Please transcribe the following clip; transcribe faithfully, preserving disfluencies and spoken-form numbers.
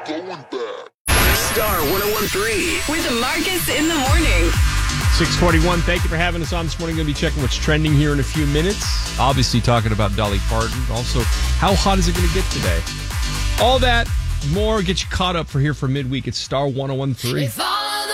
Star one oh one three. With Marcus in the morning. six twenty-one. Thank you for having us on this morning. Going to be checking what's trending here in a few minutes. Obviously talking about Dolly Parton. Also, how hot is it going to get today? All that, more, get you caught up for here for midweek. It's Star one oh one three. If I